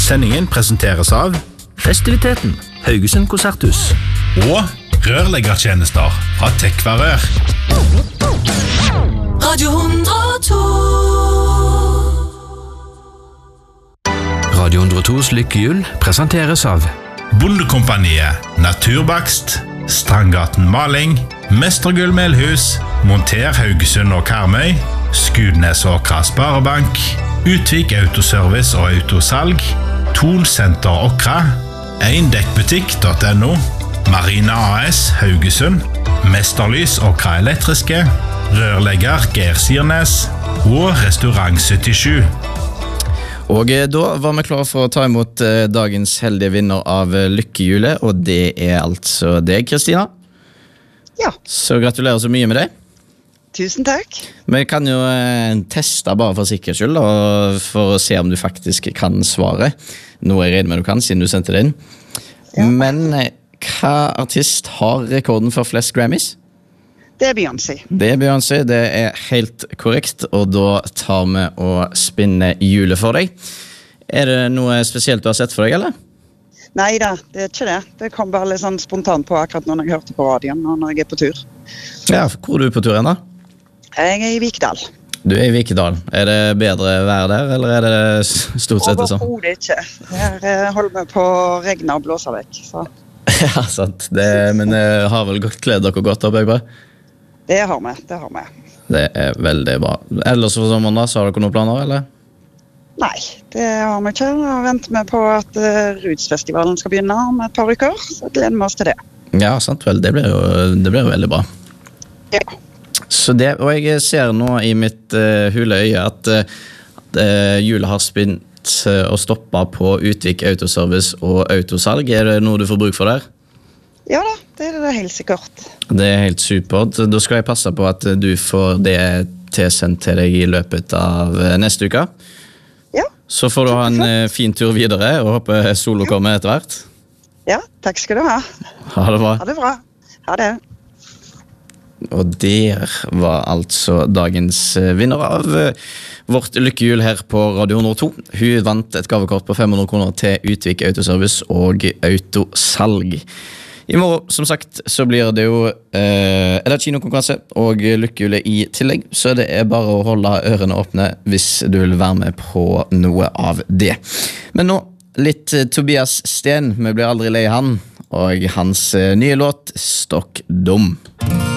Sendingen presenteres av Festiviteten, Haugesund Konserthus. og rørleggertjenester fra Tekva Rør. Radio 102. Radio 102s lykkehjul presenteres av Bondekompaniet, Naturbakst, Strandgaten Maling, Mestergull Melhus, Monter Haugesund og Karmøy, Skudnes og Sparebank, Utvik Autoservice og Autosalg, Thon Center Okra, Eindekkbutikk.no, Marina AS Haugesund, Mesterlys Okra Elektriske, Rørlegger Geir Sirnes og Restaurant 77. Og da var vi klare for å ta imot dagens heldige vinner av lykkehjulet, og det altså deg, Kristina. Ja. Så gratulerer så mye med det. Tusen takk. Vi kan jo teste bare for sikkerhets skyld, og for å se om du faktisk kan svare. Noe jeg regner med du kan, siden du sendte det inn. Ja. Men hva artist har rekorden for flest Grammys? Det Beyoncé. Det Beyoncé, det helt korrekt, og da tar vi og spinner hjulet for deg. Det noe spesielt du har sett for deg, eller? Neida, det ikke det. Det kom bare litt sånn spontant på akkurat når jeg hørte på radioen, og når jeg på tur. Ja, hvor du på tur da? Jeg i Vikdal. Du i Vikedal. Det bedre vær der, eller det stort sett det sånn? Overhodet ikke. Her holder vi på å regne og blåse vekk, så. Ja, sant. Men har vel kledd dere godt opp, jeg bare? Det har vi, det har vi. Det veldig bra. Ellers for sommeren da, så har dere noen planer, eller? Nei, det har vi ikke. Nå venter vi på at Rudsfestivalen skal begynne om et par uker, så gleder vi oss til det. Ja, sant vel. Det blir jo veldig bra. Ja. Så det, og jeg ser nå i mitt hule øye at hjulet har spint og stoppet på Utvik Autoservice og Autosalg. Det noe du får bruk for der? Ja da, det det helt sikkert. Det helt supert. Da skal jeg passe på at du får det tilsendt til deg i løpet av neste uke. Ja. Så får du ha en fin tur videre, og håper solo kommer etter hvert. Ja, takk skal du ha. Ha det bra. Ha det bra. Ha det. Og der var altså dagens vinner av vårt lykkehjul her på Radio 102. Hun vant et gavekort på 500 kroner til Utvik Autoservice og Autosalg. I morgen, som sagt, så blir det jo det kinokonkurranse og lykkehjulet i tillegg, så det bare å holde ørene åpne hvis du vil være med på noe av det. Men nå, litt Tobias Sten, vi blir aldri lei han, og hans nye låt, Stokk Dum.